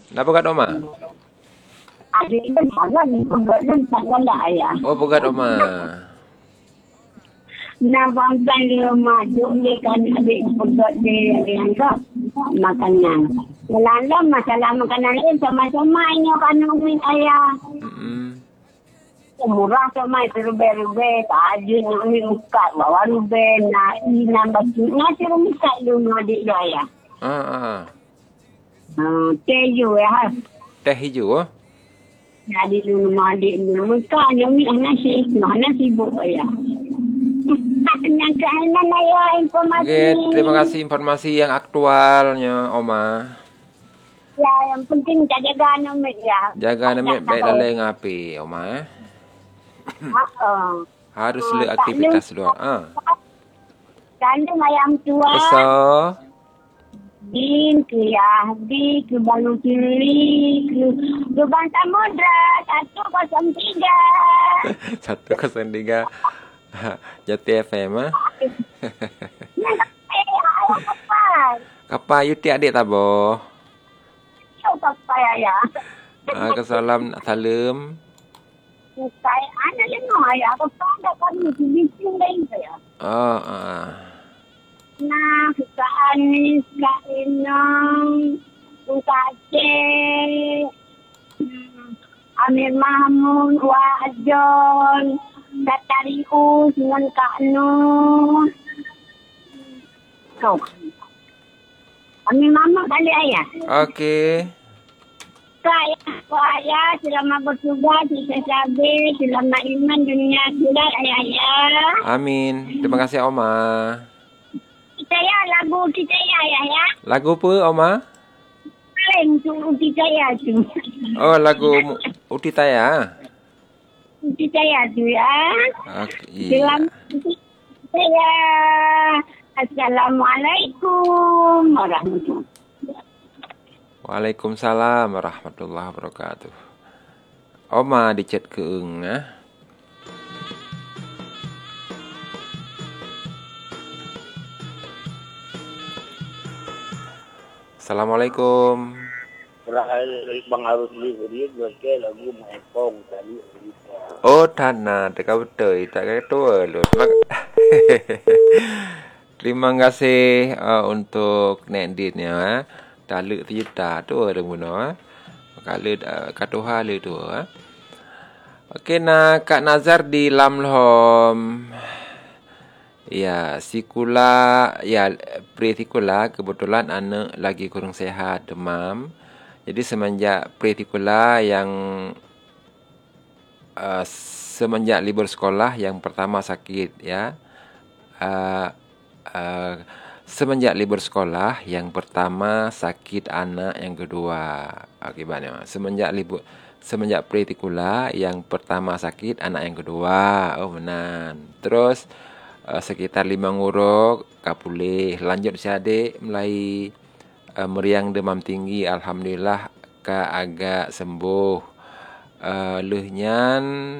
Napa kat Oma? Adik itu jangan pembuatan tak ya. Oh, pegat Oma. Nah, bangsa dia maju dia kan adik pembuat dia anggap makanan. Melanda masalah makanan lain sama-sama ini kan umi ayah. Murah sama itu rube-rube, tajin umi muka bawa rube, nambah ngasih muka dulu adik dia ya. Teju ya. Teh hijau. Jadi dulu adik dulu muka umi nasi mana sibuk ya. Oke, terima kasih informasi yang aktualnya, Oma. Ya, yang penting jaga nomor ya. Jaga nomor baik lalai ngapi, Oma. Harus le aktivitas luar. Kandung ayam tua. So. Din ke Yahdi ke Balu Kiri ke Bantah Modra 103. 103. Jati FM Kapan yuti adik tabo? Kapan ya? Kesalam salam. Saya anak lengan ya. Kapan dah kami bising lain saya. Nah, Kak Anis, Kak Inang, Kak Aceh, Amir Mahmud, Wajon, Kak Tarius, dengan Kak Nur. Kau. Amir Mahmud kali ayah. Okey. Kak ayah, selamat bertugas, sukses habis, selamat iman dunia akhirat ayah. Amin. Terima kasih Oma. Saya lagu Uti Saya ya. Lagu apa Oma? Paling tu Uti Saya tu. Oh, lagu Uti Taya. Uti Saya tu ya. Okey. Saya. Assalamualaikum warahmatullahi wabarakatuh. Waalaikumsalam warahmatullahi wabarakatuh. Oma di chat ke Eng Assalamualaikum. Bang harus beli dia lagu Maepong tadi. Oh, tanah dekat betul. Tak kata tua lu. Terima kasih untuk Nendin-nya. Taluk cerita tu ada guna. Kalau katuha le tu. Okey, nak Kak Nazar di Lamlhom. Ya, sikula, ya pretikula kebetulan anak lagi kurang sehat, demam. Jadi semenjak pretikula yang semenjak libur sekolah yang pertama sakit ya. Semenjak libur sekolah yang pertama sakit anak, yang kedua akibatnya. Semenjak pretikula yang pertama sakit anak, yang kedua. Oh benar. Terus sekitar 5 nguruk kapulih lanjut si adik mulai meriang demam tinggi, alhamdulillah agak sembuh. Lehnya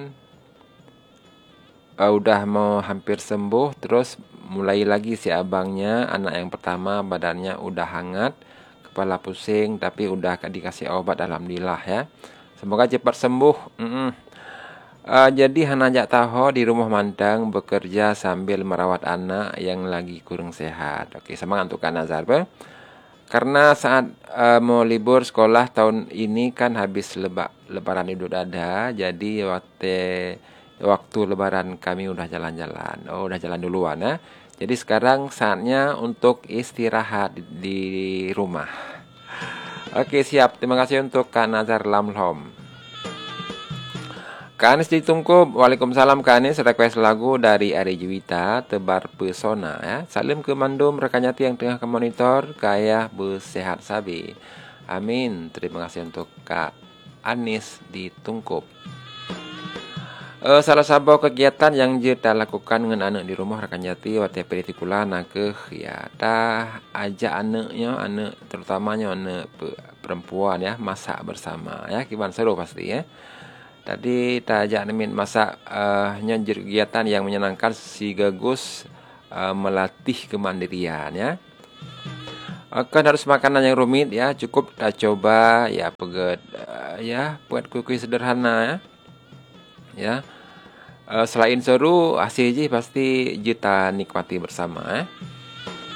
udah mau hampir sembuh. Terus mulai lagi si abangnya, anak yang pertama badannya udah hangat, kepala pusing, tapi udah dikasih obat, alhamdulillah ya. Semoga cepat sembuh. Jadi Hanajak tahu di rumah Mantang bekerja sambil merawat anak yang lagi kurang sehat. Okey, semangat untuk Kak Nazar. Karena saat mau libur sekolah tahun ini kan habis lebaran Idul Adha. Jadi waktu lebaran kami udah jalan-jalan. Oh, udah jalan duluan ya. Jadi sekarang saatnya untuk istirahat di rumah. Okey, siap. Terima kasih untuk Kak Nazar Lamlhom. Kak Anis ditungkup. Waalaikumsalam Kak Anis. Request lagu dari Ari Juwita, Tebar Pesona ya. Salim ke Mandum, rekan nyati yang tengah ke monitor. Kaya bersehat sabi. Amin. Terima kasih untuk Kak Anis ditungkup. Salah satu kegiatan yang kita lakukan dengan anak di rumah rekan nyati waktu peritikula nak ya dah ajak anak terutamanya anak perempuan ya masak bersama ya. Gimana seru pasti ya. Tadi kita ajak Nemin masak kegiatan yang menyenangkan si Gagus melatih kemandirian ya. Kan harus makanan yang rumit ya, cukup kita coba ya peget ya buat kue sederhana ya. Ya. Selain seru, hasil pasti kita nikmati bersama.